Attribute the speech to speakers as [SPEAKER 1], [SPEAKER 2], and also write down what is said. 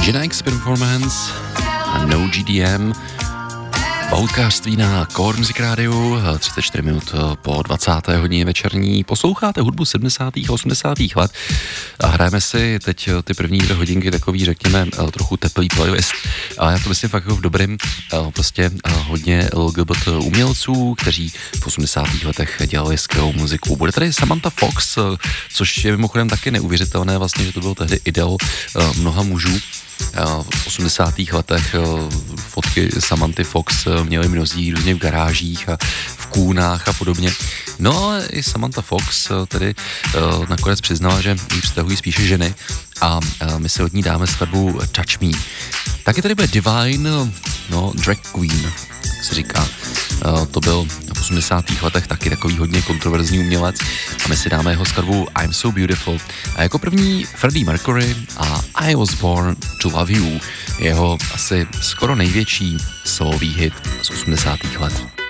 [SPEAKER 1] Genex Performance a No GDM. Poutkářství na Core Music Radio, 34 minut po 20. hodině večerní. Posloucháte hudbu 70. 80. let a hrajeme si teď ty první 2 hodinky takový, řekněme, trochu teplý playlist. A já to myslím fakt v dobrým, prostě hodně LGBT umělců, kteří v 80. letech dělali skvělou muziku. Bude tady Samantha Fox, což je mimochodem taky neuvěřitelné vlastně, že to byl tehdy idol mnoha mužů. V 80. letech fotky Samanthy Fox měli mnozí různě v garážích a v kůnách a podobně. No ale i Samantha Fox tedy nakonec přiznala, že jí vztahují spíše ženy a my si od ní dáme skladbu Touch Me. Taky tady bude Divine, no drag queen, jak se říká. To byl v 80. letech taky takový hodně kontroverzní umělec a my si dáme jeho skladbu I'm So Beautiful. A jako první Freddie Mercury a I Was Born to Love You, jeho asi skoro největší solový hit z 80. let.